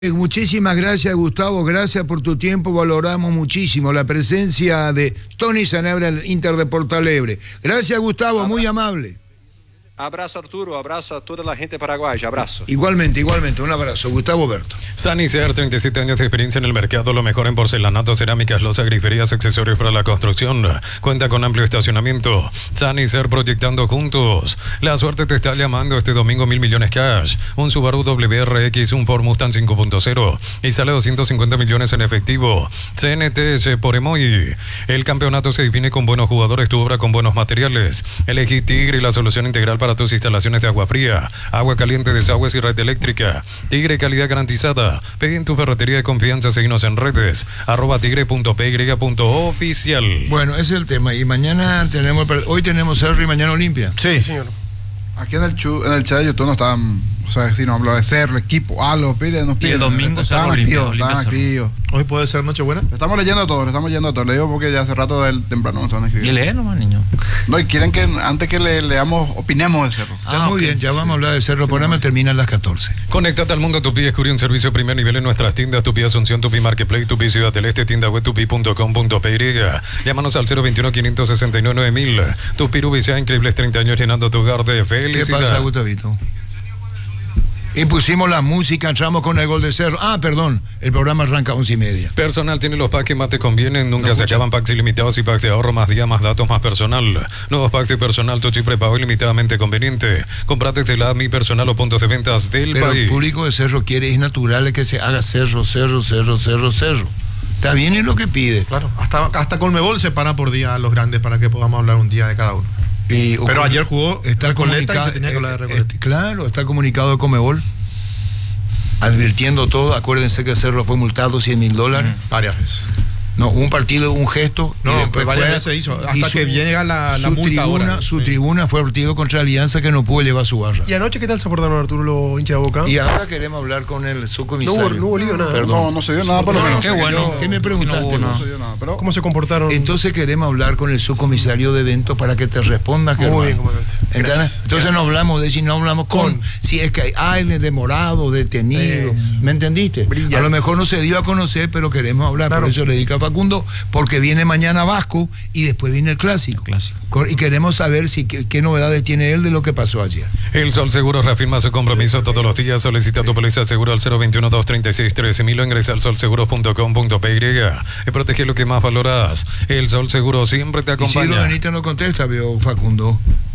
Muchísimas gracias, Gustavo, gracias por tu tiempo, valoramos muchísimo la presencia de Tony Sanabria, el Inter de Porto Alegre. Gracias, Gustavo, muy amable. Abrazo, Arturo, abrazo a toda la gente paraguaya, abrazo. Igualmente, un abrazo. Gustavo Berto. Sanicer, 37 años de experiencia en el mercado, lo mejor en porcelanato, cerámicas, losas, griferías, accesorios para la construcción. Cuenta con amplio estacionamiento. Sanicer, proyectando juntos. La suerte te está llamando este domingo, 1.000 millones cash. Un Subaru WRX, un Ford Mustang 5.0 y sale 250 millones en efectivo. CNTS por Emoy. El campeonato se define con buenos jugadores, tu obra con buenos materiales. Elegí Tigre y la solución integral para tus instalaciones de agua fría, agua caliente, desagües y red eléctrica. Tigre, calidad garantizada. Pedí en tu ferretería de confianza, seguinos en redes, @tigre.py.oficial. Bueno, ese es el tema. Y mañana hoy tenemos Cerro y mañana Olimpia. Sí, señor. Aquí en el chat de YouTube no estaban, o sea, si nos hablaba de Cerro, equipo, los piden, nos piden. Y el domingo Cerro Olimpia. Estaban activos. Hoy puede ser Nochebuena. Estamos leyendo todo. Le digo porque ya hace rato temprano nos estaban escribiendo. Y lee nomás, niño. No, y quieren que antes que leamos, opinemos de Cerro. Está muy bien, ya vamos a hablar de Cerro. El programa termina a las 14. Conéctate al mundo Tupi, descubre un servicio de primer nivel en nuestras tiendas Tupi Asunción, Tupi Marketplace, Tupi Ciudad del Este, tienda web tupi.com.py. Llámanos al 021-569-9000. Tupi Rubicea, increíbles 30 años llenando tu hogar de felicidad. ¿Qué pasa, Gustavito? Y pusimos la música, entramos con el gol de Cerro. Perdón, el programa arranca a 11:30. Personal tiene los packs que más te convienen, nunca se acaban, packs ilimitados y packs de ahorro, más días, más datos, más personal. Nuevos packs de personal, tu chip prepago ilimitadamente conveniente. Comprate desde la Mi Personal o puntos de ventas del Pero país. El público de Cerro quiere, es natural que se haga Cerro. Está bien, es lo que pide. Claro, hasta Conmebol se para por día a los grandes para que podamos hablar un día de cada uno. Pero ayer jugó Recoleta y se tenía que hablar de Recoleta. Claro, está el comunicado de Conmebol advirtiendo todo. Acuérdense que Cerro fue multado $100,000. Varias veces. No, un partido, un gesto. No, pues varias veces se hizo. Hasta que llega la multa ahora. Su tribuna fue partido contra Alianza que no pudo llevar su barra. ¿Y anoche qué tal se portaron, Arturo, los hinchas de Boca? Y ahora queremos hablar con el subcomisario. No hubo lío, nada. Perdón. No se dio nada, por lo menos. Qué bueno. ¿Qué me preguntaste? No se dio nada, pero ¿Cómo se comportaron? Entonces queremos hablar con el subcomisario de eventos para que te responda. Muy bien, comandante. Entonces no hablamos de si no hablamos con si es que hay demorado, detenido. ¿Me entendiste? Brillante. A lo mejor no se dio a conocer, pero queremos hablar. Claro. Por eso le dedica a Facundo, porque viene mañana Vasco y después viene el clásico. Y queremos saber qué novedades tiene él de lo que pasó ayer. El Sol Seguro reafirma su compromiso todos los días. Solicita tu póliza de seguro al 021-236-13.000 o ingresa al solseguros.com.py y protege lo que más valoras. El Sol Seguro siempre te acompaña. Isidro Benítez no contesta, veo Facundo.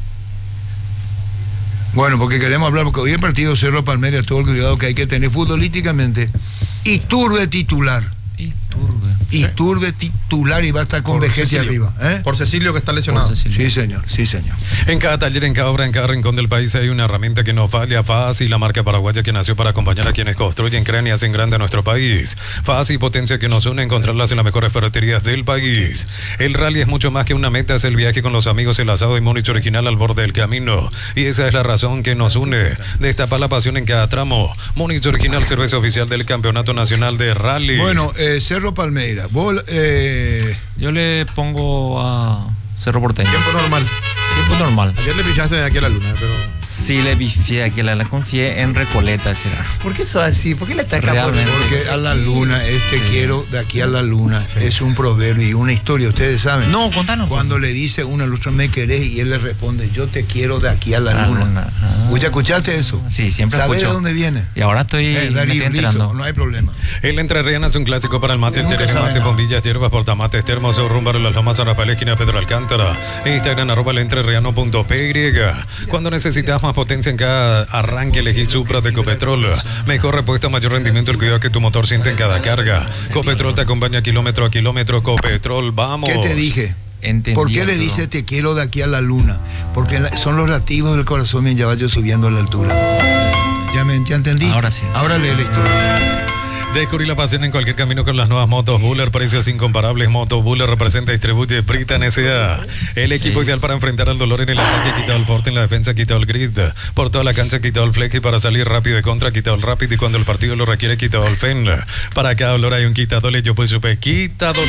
Bueno, porque queremos hablar, porque hoy el partido Cerro Palmeiras, todo el cuidado que hay que tener futbolísticamente. Iturbe titular. Iturbe titular y va a estar con Vejete arriba. Por Cecilio, que está lesionado. Sí, señor. En cada taller, en cada obra, en cada rincón del país hay una herramienta que no falla. FASI, la marca paraguaya que nació para acompañar a quienes construyen, crean y hacen grande a nuestro país. FASI, potencia que nos une, encontrarlas en las mejores ferreterías del país. El rally es mucho más que una meta, es el viaje con los amigos, el asado y Múnich original al borde del camino. Y esa es la razón que nos une. Destapa la pasión en cada tramo. Múnich original, cerveza oficial del Campeonato Nacional de Rally. Bueno, Cerro Palmeiras. Yo le pongo a Cerro Porteño. Tiempo normal. Ayer le pillaste de aquí a la luna, pero... Sí, le bifié aquí a la luna. Confié en Recoleta, será. ¿Por qué eso así? ¿Por qué le ataca? Realmente. Porque a la luna, quiero de aquí a la luna, es un proverbio y una historia, ustedes saben. No, contanos. Cuando le dice uno al otro, me querés, y él le responde, yo te quiero de aquí a la luna. ¿Ya escuchaste eso? Sí, siempre ¿Sabes escucho. de dónde viene? Y ahora me estoy enterando. No hay problema. El Entrerriana es un clásico para el mate, el terreno, mate, bombillas, hierbas, portamates, termos, rumbo a las Lomas, Arrapal, esquina Pedro Alcántara. Instagram, @elentreRriano.py. Cuando necesitas más potencia en cada arranque, elegí Supra de Copetrol. Mejor repuesto, mayor rendimiento, el cuidado que tu motor siente en cada carga. Copetrol te acompaña kilómetro a kilómetro. Copetrol, vamos. ¿Qué te dije? Entendí. ¿Por qué le dice te quiero de aquí a la luna? Porque son los latidos del corazón mientras yo subiendo a la altura. ¿Ya entendí? Ahora sí. Ahora lee la historia. Descubrí la pasión en cualquier camino con las nuevas motos Buller, precios incomparables. Moto Buller representa y distribuye Britan S.A. El equipo ideal para enfrentar al dolor en el ataque, quitado el forte en la defensa, quitado el grid. Por toda la cancha, quitado el flex, y para salir rápido de contra, quitado el rápido, y cuando el partido lo requiere, quitado el fen. Para cada dolor hay un quitadole, yo pues supe, quitado.